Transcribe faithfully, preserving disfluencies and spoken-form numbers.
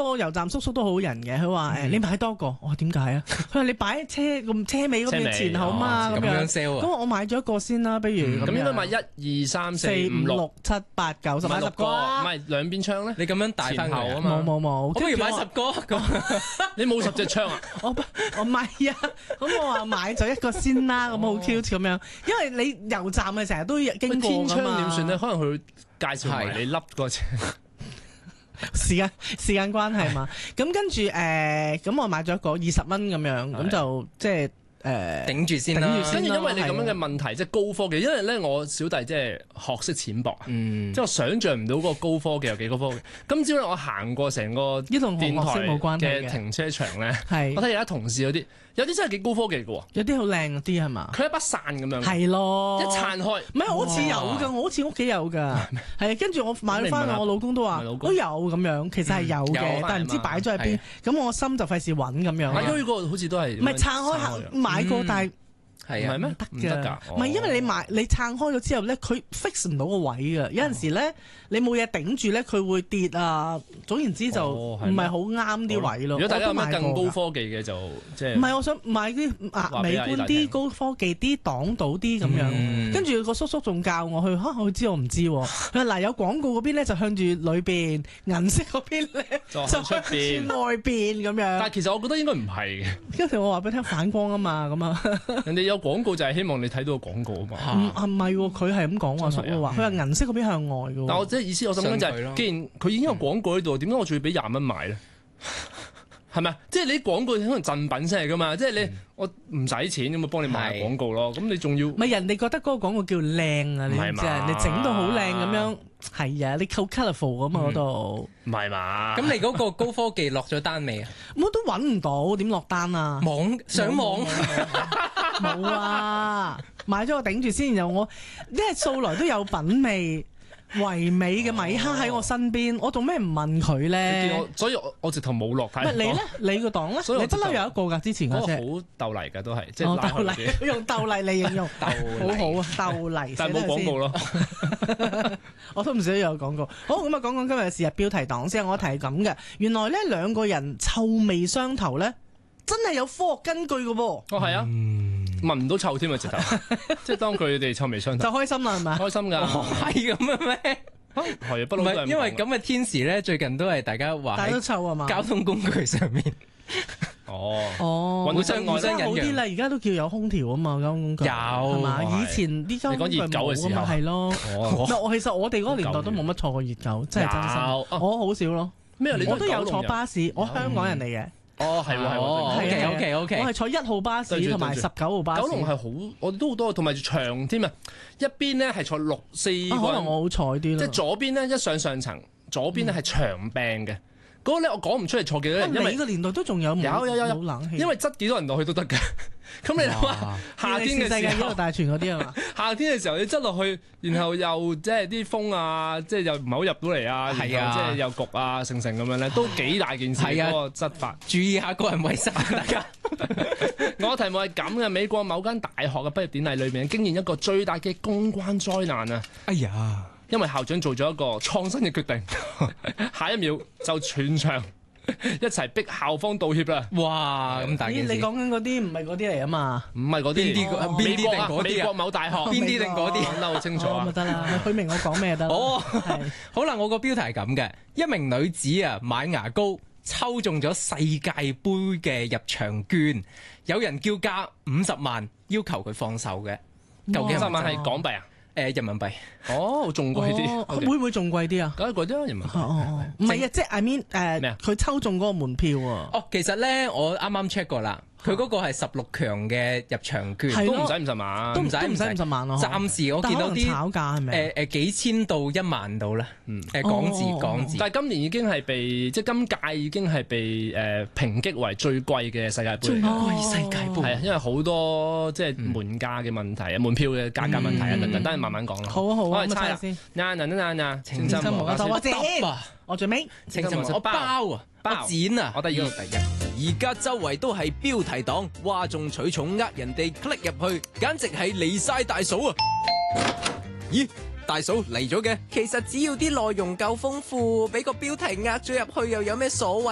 個油站叔叔都好人嘅，佢話誒你買多個，我話點解啊？佢話你擺喺車咁車尾嗰邊前後嘛咁樣 sell 啊。咁我買咗一個先啦，不如咁應該買一二三四五六七八九十，買十個， 唔係兩邊槍咧？ 你咁樣大翻後啊嘛？ 冇冇冇， 不如買十個咁。 你冇十隻槍啊？ 我我買啊，咁我話買咗一個先啦，咁好 cute 咁樣，因為你油站係成日都經過㗎嘛。 點算咧？可能佢介紹埋你笠個車。 時間時間關係嘛，咁跟住誒，咁、呃、我買咗一個二十蚊咁樣，咁就即係誒頂住先啦。 跟住因為你咁樣嘅問題，即係高科技，因為咧我小弟即係學識淺薄啊， 嗯、 即係我想像唔到嗰個高科技有幾高科技。今朝咧我行過成個電台嘅停車場咧，我睇而家同事有啲有啲真係幾高科技嘅喎， 有啲好靚嗰啲係嘛？ 佢一把傘咁樣， 係咯， 一撐開。 唔係我好似有㗎，我好似屋企有㗎，係啊。跟住我買翻我老公都話都有咁樣，其實係有嘅，但係唔知擺咗喺邊。咁我心就費事揾咁樣。 買咗呢個好似都係唔係撐開買過，但係。 係啊，咩唔得㗎？唔係因為你買你撐開咗之後咧，佢 fix 唔到個位㗎。有陣時咧，你冇嘢頂住咧，佢會跌啊。總言之就唔係好啱啲位咯。 如果大家有咩更高科技嘅就即係唔係我想買啲啊美觀啲、高科技啲、擋到啲咁樣。跟住個叔叔仲教我去嚇，佢知我唔知喎。佢話嗱有廣告嗰邊咧就向住裏邊，銀色嗰邊咧就向出邊外邊咁樣。 但係其實我覺得應該唔係嘅。 跟住我話俾你聽反光啊嘛，咁啊人哋有廣告就係希望你睇到個廣告啊嘛。 唔係喎，佢係咁講話，叔叔話佢話銀色嗰邊向外嘅。 但我即係意思，我想講就係，既然佢已經有廣告喺度，點解我仲要俾廿蚊買咧？係咪？即係你啲廣告可能贈品先嚟噶嘛？即係你我唔使錢咁啊，幫你賣廣告咯。咁你仲要？ 唔係人哋覺得嗰個廣告叫靚啊，你知啊？你整到好靚咁樣，係啊，你夠 colourful 咁嘛嗰度。 唔係嘛？ 咁你嗰個高科技落咗單未啊？ 我都揾唔到，點落單啊？ 網上網冇啊！買咗個頂住先，然後我因為素來都有品味。唯美嘅米哈喺我身邊，我做咩唔問佢咧？ 所以我我直頭冇落睇。 乜你咧？你個檔咧？你不嬲有一個㗎，之前嗰隻好鬥麗㗎，都係即係鬥麗，用鬥麗嚟形容，好好啊，鬥麗。 但係冇廣告咯， 我都唔想有廣告。好，咁啊，講講今日嘅是日標題黨先。我一題係咁嘅，原來咧兩個人臭味相投咧，真係有科學根據嘅噃。 哦，係啊。聞唔到臭添啊！直頭，即係當佢哋臭味相投， 就開心啦，係咪？ 開心㗎， 係咁嘅咩？ 係啊，不嬲都係。 因為咁嘅天時咧，最近都係大家話， 大家都臭啊嘛。交通工具上面， 哦哦， 互相互相好啲啦，而家都叫有空調啊嘛，交通工具有係嘛？以前啲交通工具冇啊嘛，係咯。我其實我哋嗰個年代都冇乜坐過熱狗，真係真心。我好少咯。咩？我都有坐巴士，我香港人嚟嘅。 哦，係喎，係喎 ，OK OK OK， 我係坐一號巴士同埋十九號巴士。 九龍係好，我哋都好多，同埋長添啊！一邊咧係坐六四個人， 可能我好彩啲咯。 即係左邊咧一上上層，左邊咧係長病嘅。嗰個咧我講唔出嚟坐幾多人，因為你個年代都仲有有有有有冷氣， 因為擠幾多人落去都得㗎。咁你諗下夏天嘅時候， 大全嗰啲係嘛？ 夏天嘅時候你擠落去，然後又即係啲風啊，即係又唔係好入到嚟啊， 係啊， 即係又焗啊，成成咁樣咧，都幾大件事嗰個執法。 注意下個人衞生，大家。 我題目係咁嘅，美國某間大學嘅畢業典禮裏面，經驗一個最大嘅公關災難啊！ 哎呀， 因為校長做咗一個創新嘅決定，下一秒就全場一齊逼校方道歉啦！ 哇，咁大件事！ 你講緊嗰啲唔係嗰啲嚟啊嘛？ 唔係嗰啲，邊啲邊啲定嗰啲啊？美國某大學邊啲定嗰啲？ 講得好清楚啊！ 咪得啦，佢明我講咩得。 哦，好啦，我個標題係咁嘅，一名女子啊買牙膏抽中咗世界盃嘅入場券，有人叫價五十萬，要求佢放手嘅。究竟五十萬係港幣啊？ 誒人民幣。 哦，仲貴啲。 會唔會仲貴啲啊？ 梗係貴啲啦，人民幣。 哦，唔係啊，即係 I mean 誒，佢抽中嗰個門票啊。 哦，其實咧，我啱啱 check 過啦。佢嗰個係十六強嘅入場券， 都唔使五十萬， 都唔使唔使五十萬咯。 暫時我見到啲炒價係咪？ 誒誒幾千到一萬到啦，誒港紙港紙。 但係今年已經係被即係今屆已經係被誒評擊為最貴嘅世界盃。 最貴世界盃係啊，因為好多即係門價嘅問題啊，門票嘅價格問題啊等等，等陣慢慢講啦。 好啊好啊， 咁猜先。嗱嗱嗱嗱，情深無間我剪，我最尾情深我包啊，包剪啊， 我第二個第一。 而家周圍都係標題黨，嘩眾取寵呃人哋 click 入去，簡直係離晒大嫂啊！咦，大嫂嚟咗嘅？ 其實只要啲內容夠豐富，俾個標題呃咗入去又有咩所謂？